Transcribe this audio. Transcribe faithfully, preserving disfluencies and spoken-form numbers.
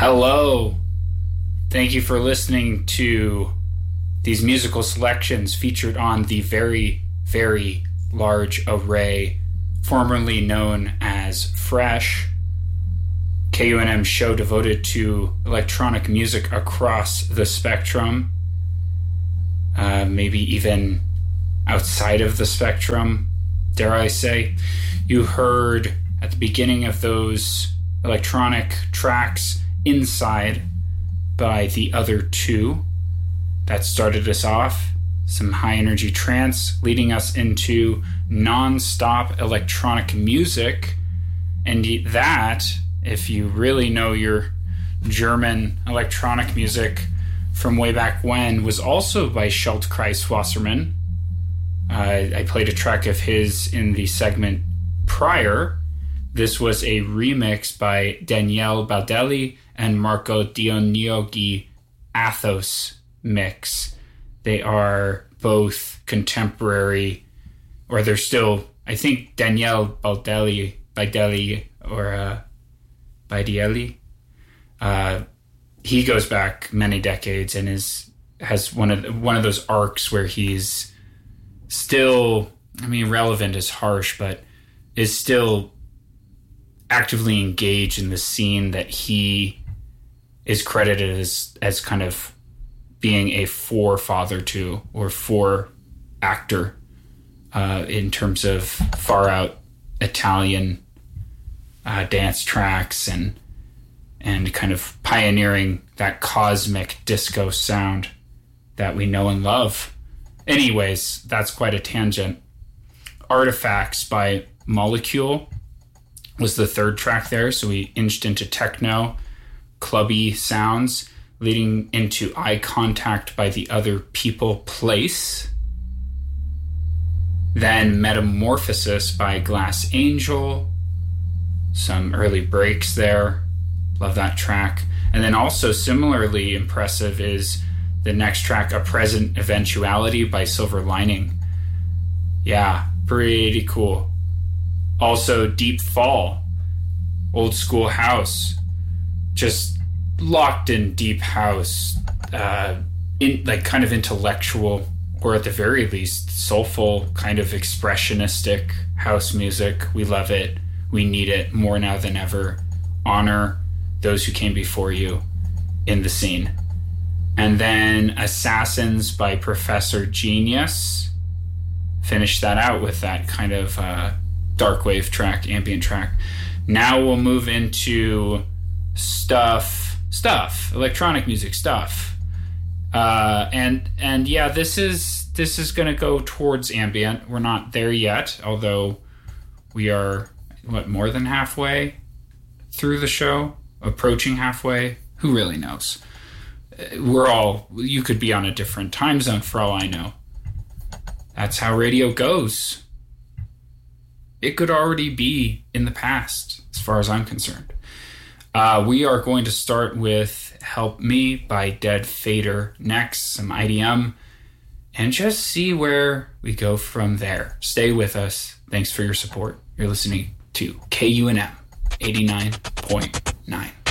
Hello. Thank you for listening to these musical selections featured on the very, very large array, formerly known as Fresh, K U N M show devoted to electronic music across the spectrum, uh, maybe even outside of the spectrum, dare I say. You heard at the beginning of those electronic tracks Inside by The Other Two. That started us off. Some high energy trance leading us into non-stop electronic music. And that, if you really know your German electronic music from way back when, was also by Schultkreis Wassermann. Uh, I played a track of his in the segment prior. This was a remix by Daniele Baldelli and Marco Dionioghi Athos mix. They are both contemporary, or they're still, I think Daniele Baldelli, Baldelli or uh, Baldelli, uh, he goes back many decades and is has one of the, one of those arcs where he's still, I mean, relevant is harsh, but is still actively engaged in the scene that he is credited as as kind of being a forefather to, or fore actor uh, in terms of far out Italian uh, dance tracks and and kind of pioneering that cosmic disco sound that we know and love. Anyways, that's quite a tangent. Artifacts by Molecule was the third track there, so we inched into techno, clubby sounds, leading into Eye Contact by The Other People Place. Then Metamorphosis by Glass Angel. Some early breaks there. Love that track. And then also similarly impressive is the next track, A Present Eventuality by Silver Lining. Yeah, pretty cool. Also Deep Fall, old school house. Just locked in deep house, uh, in like kind of intellectual, or at the very least soulful, kind of expressionistic house music. We love it. We need it more now than ever. Honor those who came before you in the scene. And then Assassins by Professor Genius. Finish that out with that kind of uh, dark wave track, ambient track. Now we'll move into stuff, stuff, electronic music stuff. Uh, and and yeah, this is this is going to go towards ambient. We're not there yet, although we are, what, more than halfway through the show? Approaching halfway? Who really knows? We're all, you could be on a different time zone for all I know. That's how radio goes. It could already be in the past, as far as I'm concerned. Uh, we are going to start with Help Me by Dead Fader next, some I D M, and just see where we go from there. Stay with us. Thanks for your support. You're listening to K U N M eighty-nine point nine.